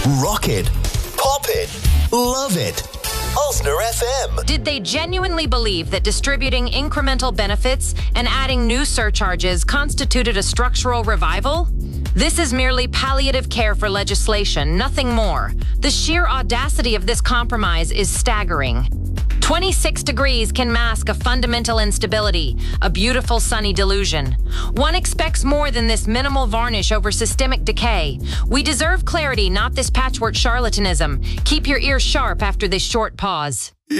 Rock it. Pop it. Love it. Ulster FM. Did they genuinely believe that distributing incremental benefits and adding new surcharges constituted a structural revival? This is merely palliative care for legislation, nothing more. The sheer audacity of this compromise is staggering. 26 degrees can mask a fundamental instability, a beautiful sunny delusion. One expects more than this minimal varnish over systemic decay. We deserve clarity, not this patchwork charlatanism. Keep your ears sharp after this short pause.